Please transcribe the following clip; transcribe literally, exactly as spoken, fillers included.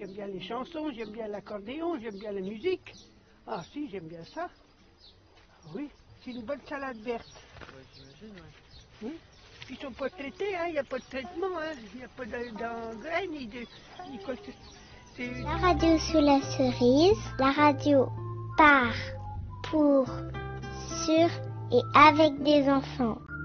j'aime bien les chansons, j'aime bien l'accordéon, j'aime bien la musique. Ah si, j'aime bien ça. Oui, c'est une bonne salade verte. Ouais, j'imagine, ouais. Oui. Puis ils sont pas traités, hein, il n'y a pas de traitement, hein. Il n'y a pas d'engrais ni de... Ni quoi que c'est... La radio sous la cerise, la radio par, pour, sur et avec des enfants.